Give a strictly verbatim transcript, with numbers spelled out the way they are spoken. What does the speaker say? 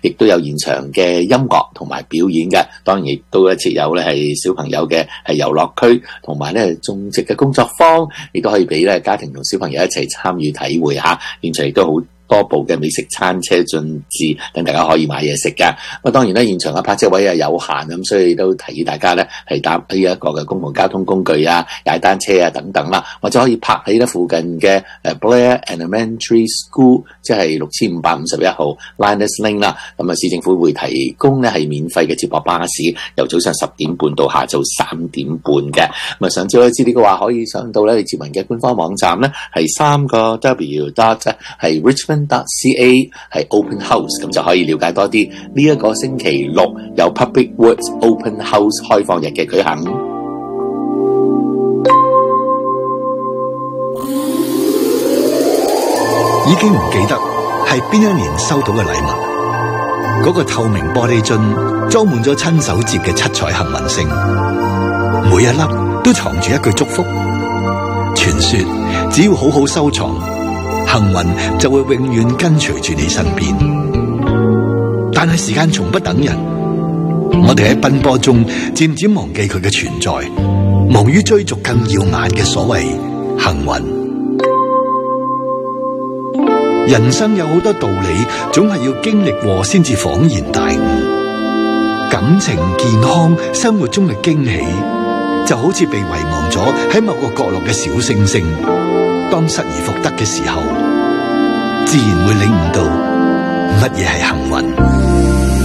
亦都有現場嘅音樂同埋表演嘅。當然亦都設有咧係小朋友嘅係遊樂區，同埋咧種植嘅工作坊，亦都可以俾咧家庭同小朋友一齊參與體會下。現場亦都好多部嘅美食餐車進駐，等大家可以買嘢食㗎。咁啊，當然咧，現場嘅泊車位係有限，咁所以都提議大家咧係搭呢一個嘅公共交通工具啊、踩單車啊等等啦，或者可以泊喺咧附近嘅誒 Blair Elementary School，即係六千五百五十一號 Linus Lane 啦。咁啊，市政府會提供咧係免費嘅接駁巴士，由早上十點半到下晝三點半嘅。咁啊，想知道資料嘅話，可以上到咧接民嘅官方網站咧，係三個 W dot 係 Richmond dot C A 係 Open House， 咁就可以了解多啲呢一個星期六有 Public Works Open House 開放日嘅舉行。 已經唔記得係邊一年收到嘅禮物，嗰個透明玻璃樽裝滿咗親手接嘅七彩幸運星，每一粒都藏住一句祝福。傳說只要好好收藏，幸運就會永遠跟隨住你身邊。但係時間從不等人，我哋喺奔波中漸漸忘記佢嘅存在，忙於追逐更耀眼嘅所謂幸運。人生有好多道理，總係要經歷過先至恍然大悟。感情、健康、生活中嘅驚喜，就好似被遺忘咗喺某個角落嘅小星星，當失而復得嘅時候，自然會領悟到乜嘢係幸運。